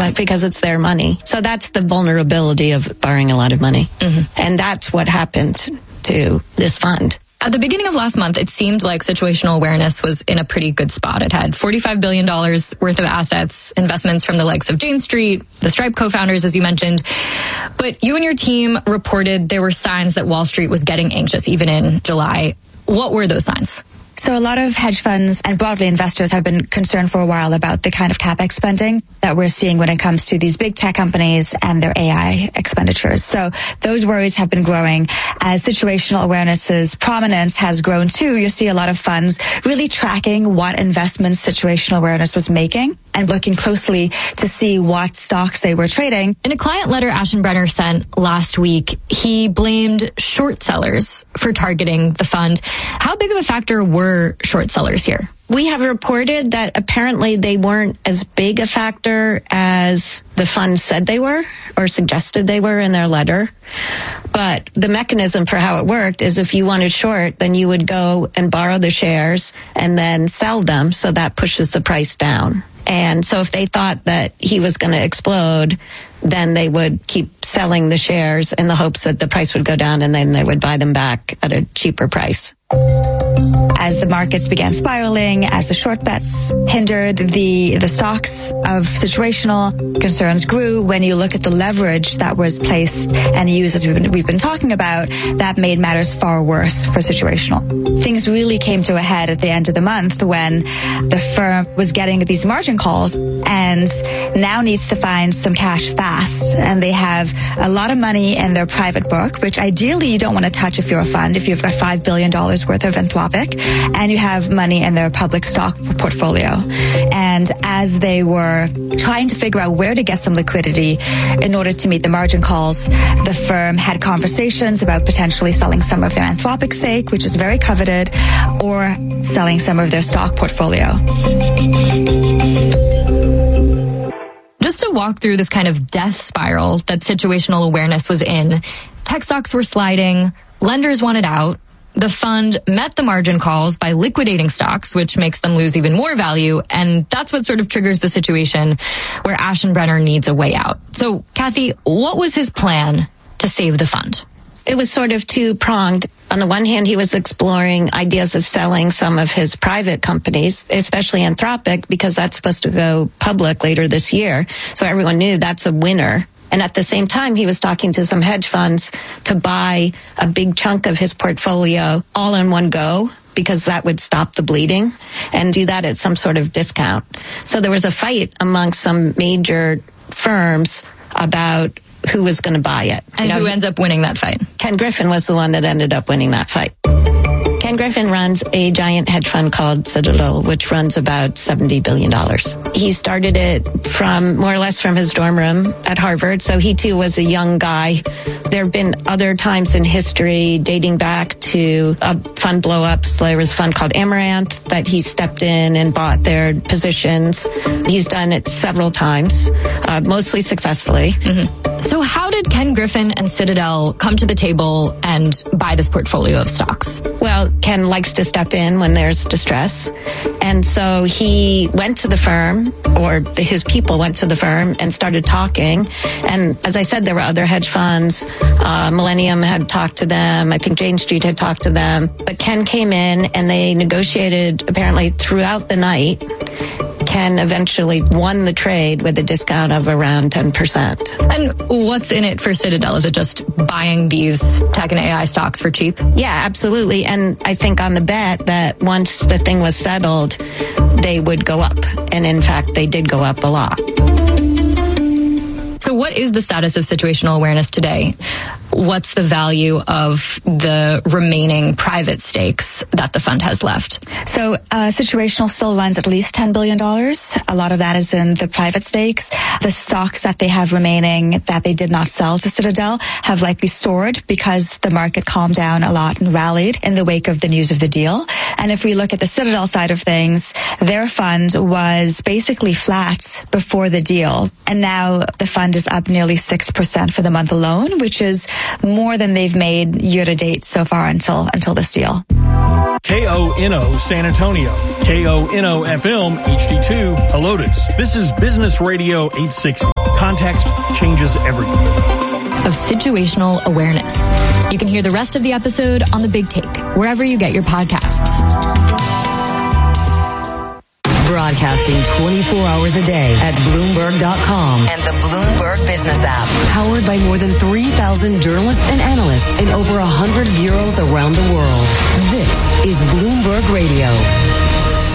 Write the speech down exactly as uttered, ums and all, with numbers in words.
but because it's their money. So that's the vulnerability of borrowing a lot of money. Mm-hmm. And that's what happened to this fund. At the beginning of last month, it seemed like situational awareness was in a pretty good spot. It had forty-five billion dollars worth of assets, investments from the likes of Jane Street, the Stripe co-founders, as you mentioned. But you and your team reported there were signs that Wall Street was getting anxious, even in July. What were those signs? So a lot of hedge funds and broadly investors have been concerned for a while about the kind of CapEx spending that we're seeing when it comes to these big tech companies and their A I expenditures. So those worries have been growing. As situational awareness's prominence has grown too, you see a lot of funds really tracking what investments situational awareness was making and looking closely to see what stocks they were trading. In a client letter Aschenbrenner sent last week, he blamed short sellers for targeting the fund. How big of a factor were short sellers here? We have reported that apparently they weren't as big a factor as the fund said they were or suggested they were in their letter. But the mechanism for how it worked is if you wanted short, then you would go and borrow the shares and then sell them. So that pushes the price down. And so if they thought that he was going to explode, then they would keep selling the shares in the hopes that the price would go down and then they would buy them back at a cheaper price. As the markets began spiraling, as the short bets hindered, the, the stocks of situational concerns grew. When you look at the leverage that was placed and used, as we've been, we've been talking about, that made matters far worse for situational. Things really came to a head at the end of the month when the firm was getting these margin calls and now needs to find some cash fast. And they have a lot of money in their private book, which ideally you don't want to touch if you're a fund, if you've got five billion dollars worth of Anthropic, and you have money in their public stock portfolio. And as they were trying to figure out where to get some liquidity in order to meet the margin calls, the firm had conversations about potentially selling some of their Anthropic stake, which is very coveted, or selling some of their stock portfolio. Just to walk through this kind of death spiral that situational awareness was in, tech stocks were sliding, lenders wanted out. The fund met the margin calls by liquidating stocks, which makes them lose even more value. And that's what sort of triggers the situation where Aschenbrenner needs a way out. So, Kathy, what was his plan to save the fund? It was sort of two-pronged. On the one hand, he was exploring ideas of selling some of his private companies, especially Anthropic, because that's supposed to go public later this year. So everyone knew that's a winner. And at the same time, he was talking to some hedge funds to buy a big chunk of his portfolio all in one go, because that would stop the bleeding, and do that at some sort of discount. So there was a fight amongst some major firms about who was going to buy it. And you know, who ends up winning that fight? Ken Griffin was the one that ended up winning that fight. Ken Griffin runs a giant hedge fund called Citadel, which runs about seventy billion dollars. He started it from more or less from his dorm room at Harvard, so he too was a young guy. There have been other times in history dating back to a fund blow-ups. There was a fund called Amaranth that he stepped in and bought their positions. He's done it several times, uh, mostly successfully. Mm-hmm. So how did Ken Griffin and Citadel come to the table and buy this portfolio of stocks? Well, Ken likes to step in when there's distress. And so he went to the firm, or the, his people went to the firm and started talking. And as I said, there were other hedge funds. Uh, Millennium had talked to them. I think Jane Street had talked to them. But Ken came in and they negotiated apparently throughout the night. Ken eventually won the trade with a discount of around ten percent. And what's in it for Citadel? Is it just buying these tech and A I stocks for cheap? Yeah, absolutely. And I think on the bet that once the thing was settled, they would go up. And in fact, they did go up a lot. So what is the status of situational awareness today? What's the value of the remaining private stakes that the fund has left? So uh, Situational still runs at least ten billion dollars. A lot of that is in the private stakes. The stocks that they have remaining that they did not sell to Citadel have likely soared because the market calmed down a lot and rallied in the wake of the news of the deal. And if we look at the Citadel side of things, their fund was basically flat before the deal. And now the fund is up nearly six percent for the month alone, which is more than they've made year to date so far until until this deal. K O N O San Antonio, K O N O F M H D two Helotes. This is Business Radio eight sixty. Context changes everything. Of situational awareness. You can hear the rest of the episode on The Big Take, wherever you get your podcasts. Broadcasting twenty-four hours a day at Bloomberg dot com and the Bloomberg Business app. Powered by more than three thousand journalists and analysts in over one hundred bureaus around the world. This is Bloomberg Radio.